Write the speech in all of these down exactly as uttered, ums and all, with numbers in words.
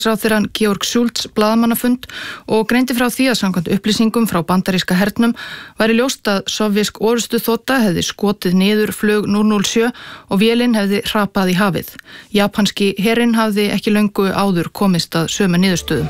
ráðherrann Georg Schultz blaðamannafund og greindi frá því að samkvæmt upplýsingum frá bandaríska hernum væri ljóst að sovvésk orrustuþota hefði skotið niður flug núll núll sjö og vélin hefði hrapað í hafið. Japanski herinn hafði ekki löngu áður komist að sömu niðurstöðum.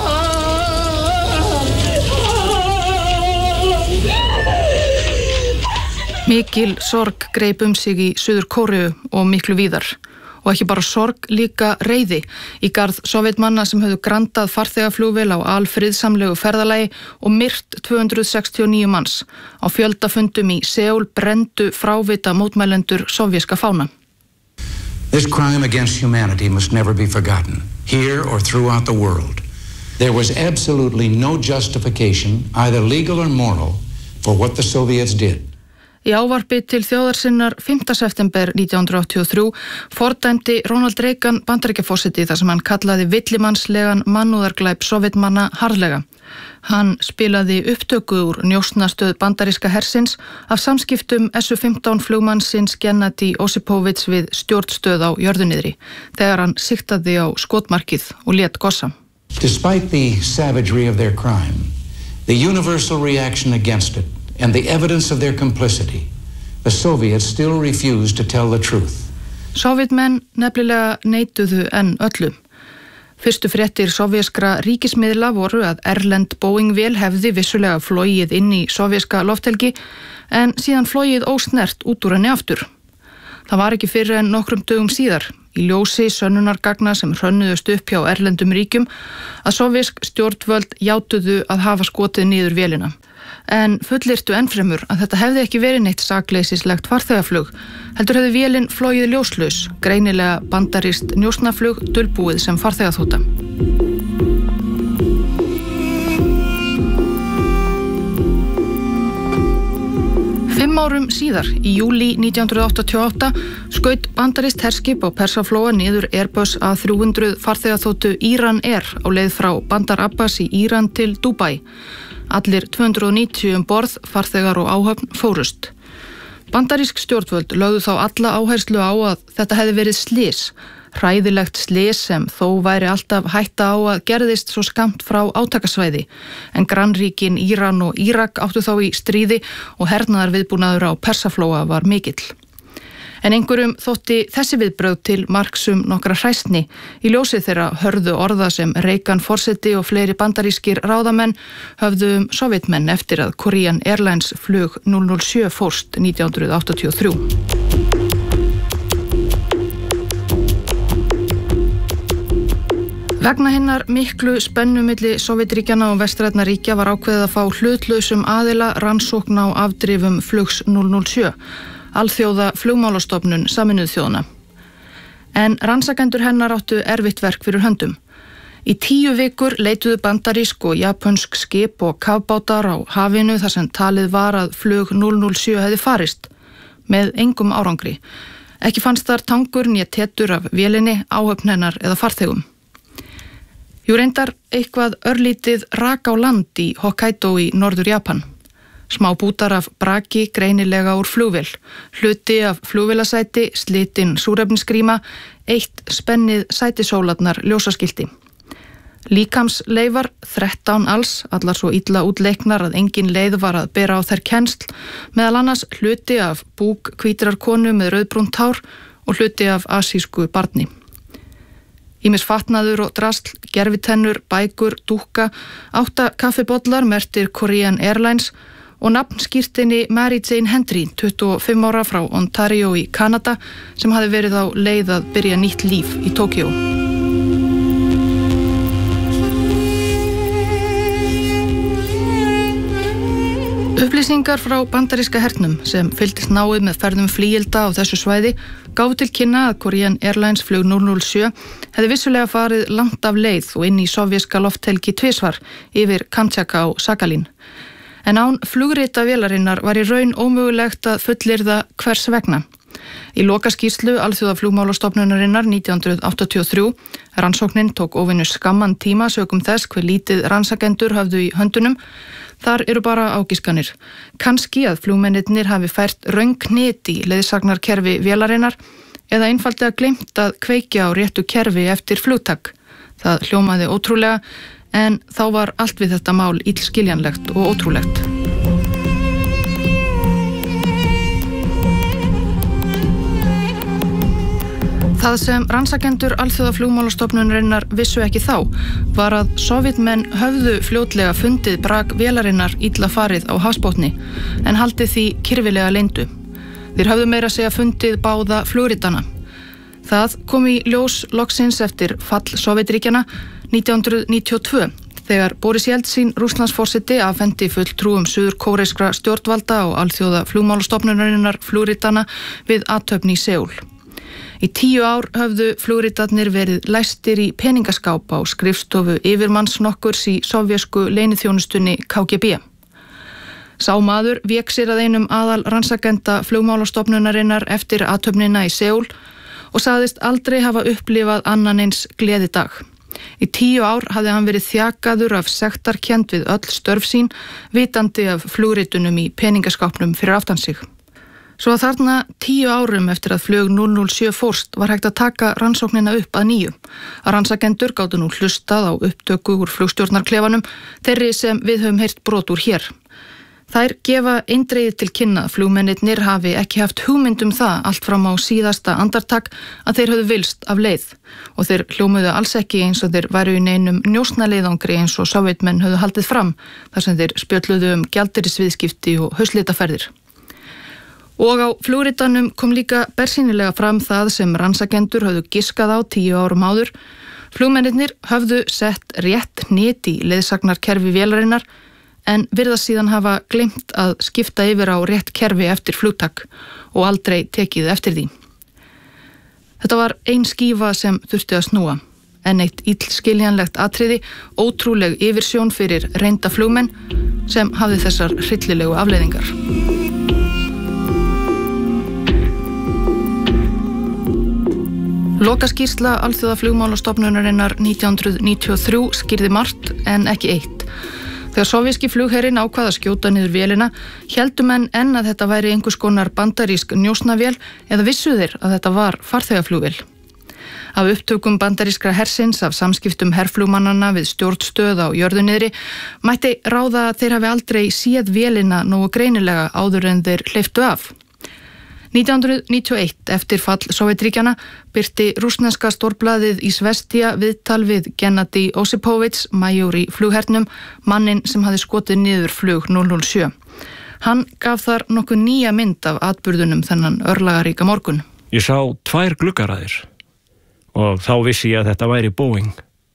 Mikil sorg greip um sig í Suður Kóreu og miklu víðar. Og ekki bara sorg, líka reiði í garð Sovétmanna sem höfðu grandað farþegaflugvél á alfriðsamlegu ferðalagi og myrt tvö hundruð sextíu og níu manns. Á fjöldafundum í Seúl brenndu frávita mótmælendur sovjíska fána. This crime against humanity must never be forgotten, here or throughout the world. There was absolutely no justification, either legal or moral, for what the Soviets did. Í ávarpi til þjóðarsinnar fimmta september nítján hundruð áttatíu og þrjú fordæmdi Ronald Reagan Bandaríkjaforseti þar sem hann kallaði villimannslegan mannúðarglæp Sovétmanna harðlega. Hann spilaði upptöku úr njósnastöð bandaríska hersins af samskiptum S U fimmtán flugmannsins Gennady Osipovits við stjórnstöð á jörðuniðri þegar hann sigtaði á skotmarkið og lét gossa. Despite the savagery of their crime, the universal reaction against it and the evidence of their complicity, the Soviets still refused to tell the truth. Sovétmenn nefnilega neituðu enn öllu. Fyrstu fréttir sovéskra ríkismiðla voru að erlend Boeing-vél hefði vissulega flogið inn í sovéska lofthelgi en síðan flogið ósnert út úr henni aftur. Það var ekki fyrr en nokkrum dögum síðar, í ljósi sönnunargagna sem hrönnuðust upp hjá erlendum ríkjum, að sovésk stjórnvöld játuðu að hafa skotið niður vélina. En fullyrtu ennfremur að þetta hefði ekki verið neitt sakleysislegt farþegaflug, heldur hefði vélin flogið ljóslaus, greinilega bandarískt njósnaflug dulbúið sem farþegaþota. Fimm árum síðar, í júlí nítján hundruð áttatíu og átta, skaut bandarískt herskip á Persaflóa niður Airbus A þrjú hundruð farþegaþotu Iran Air á leið frá Bandar Abbas í Íran til Dubai. Allir tvö hundruð og níutíu um borð, farþegar og áhöfn fórust. Bandarísk stjórnvöld lögðu þá alla áherslu á að þetta hefði verið slys, hræðilegt slys sem þó væri alltaf hætta á að gerðist svo skammt frá átakasvæði, en grannríkin Íran og Írak áttu þá í stríði og hernaðarviðbúnaður á Persaflóa var mikill. En einhverjum þótti þessi viðbrögð til marks um nokkra hræsni í ljósi þeirra hörðu orða sem Reagan forseti og fleiri bandarískir ráðamenn höfðu um Sovétmenn eftir að Korean Airlines flug núll núll sjö fórst nítján hundruð áttatíu og þrjú. Vegna hinnar miklu spennu milli Sovétríkjanna og vestrænna ríkja var ákveðið að fá hlutlausum aðila rannsókn á afdrifum flugs núll núll sjö. Alþjóða flugmálastofnun Sameinuðu þjóðanna. En rannsakendur hennar áttu erfitt verk fyrir höndum. Í tíu vikur leituðu bandarísk og japansk skip og kafbátar á hafinu þar sem talið var að flug núll núll sjö hefði farist, með engum árangri. Ekki fannst þar tangur né tetur af vélinni, áhöfn hennar eða farþegum. Jú reyndar eitthvað örlítið rak á land í Hokkaido í norður Japan. Smá bútar af braki greinilega úr flugvél, hluti af flugvélasæti, slitin súrefnisgríma, eitt spennið sætisólarnar ljósaskilti. Líkamsleifar, þrettán alls, allar svo illa útleiknar að engin leið var að bera á þær kennsl, meðal annars hluti af búk hvítrar konu með rauðbrúnt hár og hluti af asísku barni. Ýmis fatnaður og drasl, gervitennur, bækur, dúkka, átta kaffibollar merktir Korean Airlines og nafnskírteini Mary Jane Hendry, tuttugu og fimm ára frá Ontario í Kanada, sem hafði verið á leið að byrja nýtt líf í Tókíó. Upplýsingar frá bandaríska hernum sem fylgdist náið með ferðum flygilda á þessu svæði gáfu til kynna að Korean Airlines flug núll núll sjö hefði vissulega farið langt af leið og inn í sovjíska lofthelgi tvisvar yfir Kamtjatka og Sakhalín. En án flugrita vélarinnar var í raun ómögulegt að fullyrða hvers vegna. Í lokaskýrslu Alþjóðaflugmálastofnunarinnar nítján hundruð áttatíu og þrjú, rannsóknin tók óvenju skamman tíma sökum þess hve lítið rannsakendur höfðu í höndunum, þar eru bara ágiskanir. Kannski að flugmennirnir hafi fært röng hnit í leiðsagnarkerfi vélarinnar eða einfaldlega gleymt að kveikja á réttu kerfi eftir flugtak. Það hljómaði ótrúlega, en þá var allt við þetta mál illskiljanlegt og ótrúlegt. Það sem rannsakendur Alþjóðaflugmálastofnunarinnar vissu ekki þá var að Sovétmenn höfðu fljótlega fundið brak vélarinnar illa farið á hafsbotni en haldið því kyrfilega leyndu. Þeir höfðu meira að segja fundið báða flugritana. Það kom í ljós loksins eftir fall Sovétríkjanna nítján hundruð níutíu og tvö þegar Boris Jeltsin Rússlandsforseti afhenti fulltrúum suður-kóreiskra stjórnvalda og Alþjóðaflugmálastofnunarinnar flugritana við athöfn í Seúl. Í tíu ár höfðu flugritarnir verið læstir í peningaskáp á skrifstofu yfirmanns nokkurs í sovjesku leyniþjónustunni K G B. Sá maður vék sér að einum aðal rannsakenda flugmálastofnunarinnar eftir athöfnina í Seúl og sagðist aldrei hafa upplifað annan eins gleðidag. Í tíu ár hafði hann verið þjakaður af sektarkennd við öll störf sín, vitandi af flugritunum í peningaskápnum fyrir aftan sig. Svo að þarna tíu árum eftir að flug núll núll sjö fórst var hægt að taka rannsóknina upp að nýju. Að rannsakendur gátu nú hlustað á upptöku úr flugstjórnarklefanum, þeirri sem við höfum heyrt brot úr hér. Þær gefa eindregið til kynna að flugmennirnir hafi ekki haft hugmynd um það allt fram á síðasta andartak að þeir höfðu vilst af leið og þeir hljómuðu alls ekki eins og þeir væru í neinum njósnaleiðangri eins og Sovétmenn höfðu haldið fram þar sem þeir spjölluðu um gjaldeyrisviðskipti og hauslitaferðir. Og á flugritanum kom líka bersýnilega fram það sem rannsakendur höfðu giskað á tíu árum áður. Flugmennirnir höfðu sett rétt hnit í leiðsagnarkerfi vélarinnar en virðast síðan hafa gleymt að skipta yfir á rétt kerfi eftir flugtak og aldrei tekið eftir því. Þetta var ein skífa sem þurfti að snúa, en eitt illskiljanlegt atriði, ótrúleg yfirsjón fyrir reynda flugmenn sem hafði þessar hryllilegu afleiðingar. Lokaskýrsla Alþjóðaflugmálastofnunarinnar nítján hundruð níutíu og þrjú skýrði margt en ekki eitt. Þegar sovjíski flugherinn ákvað að skjóta niður vélina, héldu menn enn að þetta væri einhvers konar bandarísk njósnavél eða vissu þeir að þetta var farþegaflugvél. Af upptökum bandarískra hersins af samskiptum herflugmannanna við stjórnstöð á jörðuniðri mætti ráða að þeir hafi aldrei séð vélina nógu greinilega áður en þeir hleyptu af. nítján hundruð níutíu og eitt, eftir fall Sovétríkjanna, birti rússneska stórblaðið Izvestia viðtal við Gennady Osipovits, major í flughernum, mannin sem hafði skotið niður flug núll núll sjö. Hann gaf þar nokkuð nýja mynd af atburðunum þennan örlagaríka morgun. Ég sá tvær gluggaraðir og þá vissi ég að þetta væri Boeing.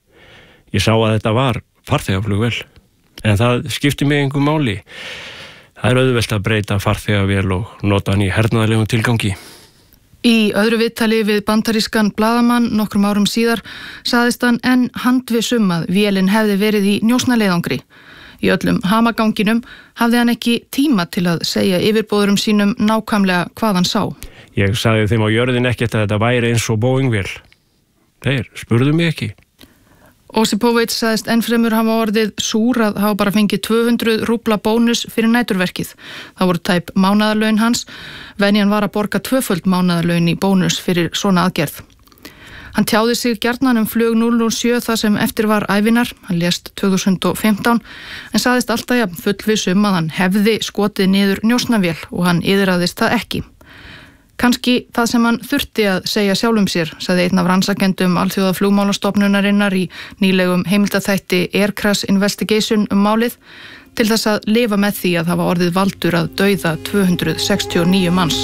Ég sá að þetta var farþegaflugvél, en það skipti mig engu máli. Það er auðvelt að breyta farþegavél og nota hann í hernaðarlegum tilgangi. Í öðru viðtali við bandarískan blaðamann nokkrum árum síðar sagðist hann enn handviss um að vélin hefði verið í njósnaleiðangri. Í öllum hamaganginum hafði hann ekki tíma til að segja yfirboðurum sínum nákvæmlega hvað hann sá. Ég sagði þeim á jörðin ekkert að þetta væri eins og Boeing-vél. Þeir spurðu mig ekki. Osipovits sagðist ennfremur hafa orðið súr að hafa bara fengið tvö hundruð rúbla bónus fyrir næturverkið. Það voru tæp mánaðarlaun hans. Venjan var að borga tvöföld mánaðarlaun í bónus fyrir svona aðgerð. Hann tjáði sig gjarnan um flug núll núll sjö þar sem eftir var ævinar. Hann lést tvö þúsund og fimmtán en sagðist alltaf jafn fullviss um að hann hefði skotið niður njósnavél og hann yðraðist það ekki. Kanski það sem hann þurfti að segja sjálfum sér, sagði einn af rannsakendum Alþjóðaflugmálastofnunarinnar í nýlegum heimildaþætti Air Crash Investigation um málið, til þess að lifa með því að hafa orðið valdur að dauða tvö hundruð sextíu og níu manns.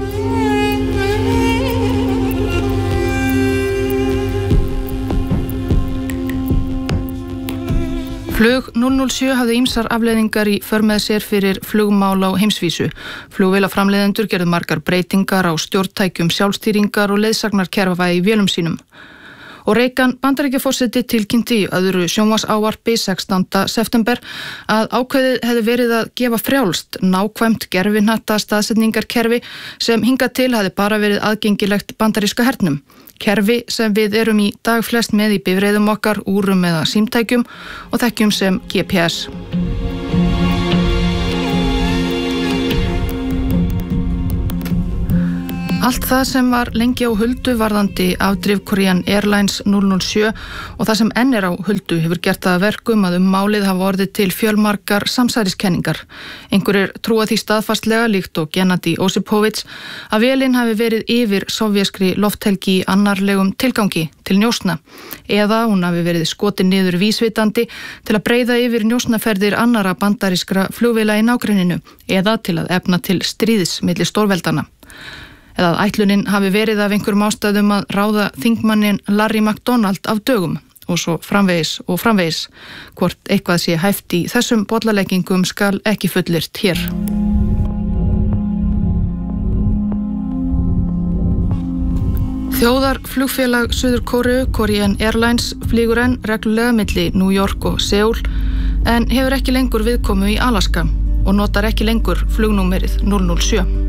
Flug núll núll sjö hafði ýmsar afleiðingar í för með sér fyrir flugmál á heimsvísu. Flugvélaframleiðendur gerðu margar breytingar á stjórntækjum sjálfstýringar og leiðsagnarkerfa í vélum sínum. Og Reagan Bandaríkjaforseti tilkynnti í öðru sjónvarpsávarpi sextánda september að ákveðið hefði verið að gefa frjálst nákvæmt gervihnata staðsetningarkerfi sem hingað til hefði bara verið aðgengilegt bandaríska hernum. Kerfi sem við erum í dag flest með í bifreiðum okkar, úrum eða símtækjum og þekkjum sem G P S. Allt það sem var lengi á huldu varðandi afdrif Korean Airlines núll núll sjö og það sem enn er á huldu hefur gert það að verkum að um málið hafa orðið til fjölmargar samsæriskenningar. Einhverjir trúa því staðfastlega líkt og Gennady Osipovits að vélin hafi verið yfir sovjeskri lofthelgi í annarlegum tilgangi til njósna eða hún hafi verið skotin niður vísvitandi til að breiða yfir njósnaferðir annara bandarískra flugvéla í nágrenninu eða til að efna til stríðs milli stórveldana. Eða að ætlunin hafi verið af einhverjum ástæðum að ráða þingmannin Larry McDonald af dögum og svo framvegis og framvegis. Hvort eitthvað sé hæft í þessum bollaleggingum skal ekki fullyrt hér. Þjóðarflugfélag Suður-Kóreu, Korean Airlines, flýgur enn reglulega milli New York og Seúl en hefur ekki lengur viðkomu í Alaska og notar ekki lengur flugnúmerið núll núll sjö.